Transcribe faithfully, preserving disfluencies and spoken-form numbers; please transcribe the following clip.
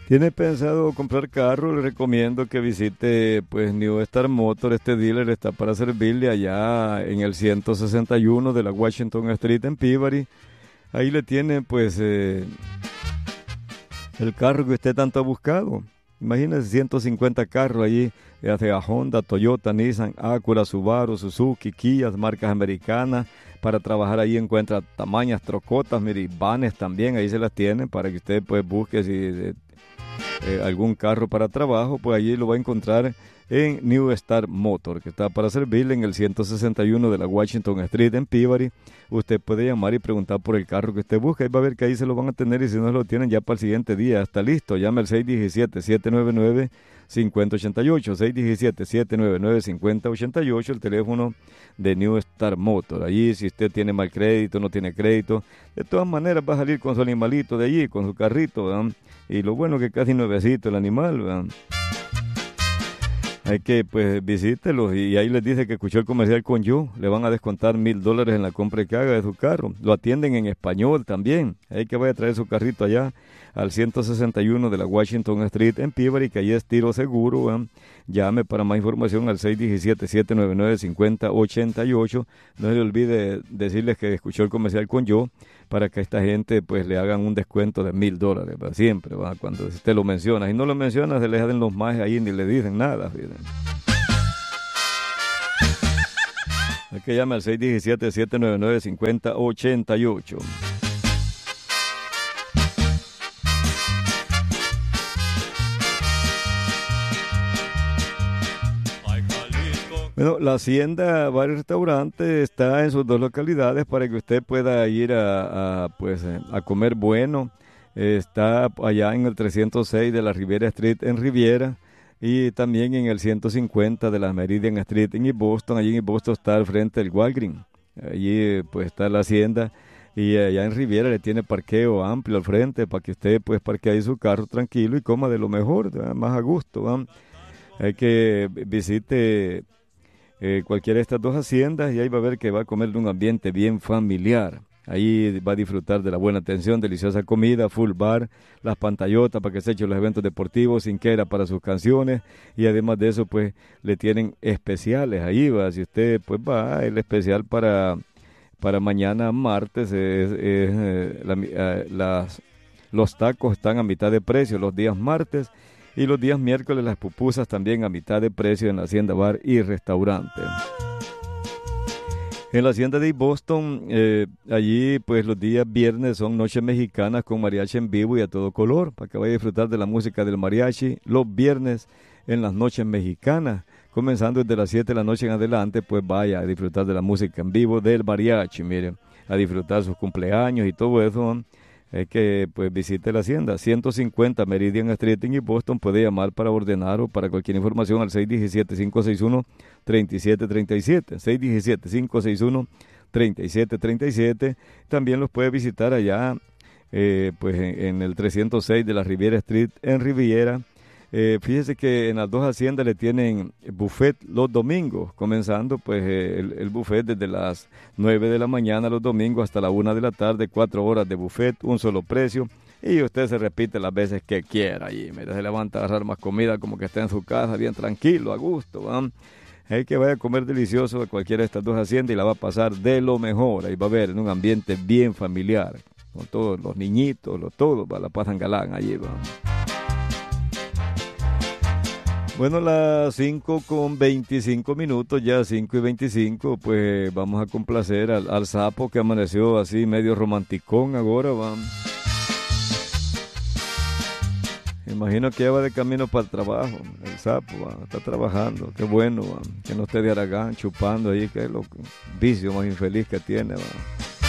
¿Tiene pensado comprar carro? Le recomiendo que visite pues New Star Motor. Este dealer está para servirle allá en el ciento sesenta y uno de la Washington Street en Peabody. Ahí le tienen pues eh, el carro que usted tanto ha buscado. Imagínese ciento cincuenta carros allí, ya sea Honda, Toyota, Nissan, Acura, Subaru, Suzuki, Kia, marcas americanas. Para trabajar ahí encuentra tamañas, trocotas, mire, vanes también, ahí se las tienen para que usted pues busque si eh, eh, algún carro para trabajo, pues allí lo va a encontrar en New Star Motor, que está para servirle en el ciento sesenta y uno de la Washington Street en Peabody. Usted puede llamar y preguntar por el carro que usted busca y va a ver que ahí se lo van a tener, y si no lo tienen ya para el siguiente día, está listo. Llame al seis uno siete, siete nueve nueve, cinco cero ocho ocho, seis uno siete, siete nueve nueve, cinco cero ocho ocho, el teléfono de New Star Motor. Allí si usted tiene mal crédito, no tiene crédito, de todas maneras va a salir con su animalito de allí, con su carrito, ¿verdad? Y lo bueno que casi nuevecito el animal, ¿verdad? Hay que, pues, visítelos y ahí les dice que escuchó el comercial con yo. Le van a descontar mil dólares en la compra que haga de su carro. Lo atienden en español también. Hay que vaya a traer su carrito allá al ciento sesenta y uno de la Washington Street en Peabody, que ahí es tiro seguro. ¿eh? Llame para más información al seis uno siete, siete nueve nueve, cinco cero ocho ocho. No se le olvide decirles que escuchó el comercial con yo, para que a esta gente pues le hagan un descuento de mil dólares, ¿verdad? Siempre, ¿verdad? Cuando usted lo menciona. Si no lo menciona, se le den los más ahí ni le dicen nada. Fíjense. Hay que llamar al seis uno siete, siete nueve nueve, cinco cero ocho ocho. Bueno, la Hacienda Bar y Restaurante está en sus dos localidades para que usted pueda ir a, a, pues, a comer bueno. Está allá en el trescientos seis de la Riviera Street en Riviera y también en el ciento cincuenta de la Meridian Street en East Boston. Allí en East Boston está al frente del Walgreens. Allí pues está la Hacienda y allá en Riviera le tiene parqueo amplio al frente para que usted pues parquee ahí su carro tranquilo y coma de lo mejor, ¿verdad? Más a gusto. ¿verdad? Hay que visite Eh, cualquiera de estas dos haciendas y ahí va a ver que va a comer de un ambiente bien familiar. Ahí va a disfrutar de la buena atención, deliciosa comida, full bar, las pantallotas para que se echen los eventos deportivos, cinquera para sus canciones y además de eso pues le tienen especiales ahí, va. Si usted pues va, el especial para, para mañana martes es, es, eh, la, eh, las, los tacos están a mitad de precio los días martes. Y los días miércoles las pupusas también a mitad de precio en la Hacienda Bar y Restaurante. En la Hacienda de Boston, eh, allí pues los días viernes son noches mexicanas con mariachi en vivo y a todo color, para que vaya a disfrutar de la música del mariachi. Los viernes en las noches mexicanas, comenzando desde las siete de la noche en adelante, pues vaya a disfrutar de la música en vivo del mariachi, miren, a disfrutar sus cumpleaños y todo eso. Es que pues visite la hacienda, ciento cincuenta Meridian Street en Boston. Puede llamar para ordenar o para cualquier información al seis uno siete, cinco seis uno, tres siete tres siete, seis uno siete, cinco seis uno, tres siete tres siete. También los puede visitar allá eh, pues en, en el trescientos seis de la Riviera Street en Riviera. Eh, fíjese que en las dos haciendas le tienen buffet los domingos, comenzando pues eh, el, el buffet desde las nueve de la mañana los domingos hasta la una de la tarde, cuatro horas de buffet, un solo precio, y usted se repite las veces que quiera allí. Mira, se levanta a agarrar más comida como que está en su casa, bien tranquilo, a gusto, ¿va? Hay que vaya a comer delicioso a cualquiera de estas dos haciendas y la va a pasar de lo mejor. Ahí va a ver en un ambiente bien familiar, con todos los niñitos, los todos, va, la pasan galán allí, ¿va? Bueno, las cinco con veinticinco minutos, ya cinco y veinticinco, pues vamos a complacer al, al sapo que amaneció así medio romanticón ahora, va. Imagino que ya va de camino para el trabajo, el sapo, va, está trabajando, qué bueno, va, que no esté de Aragán chupando ahí, que es lo vicio más infeliz que tiene, va.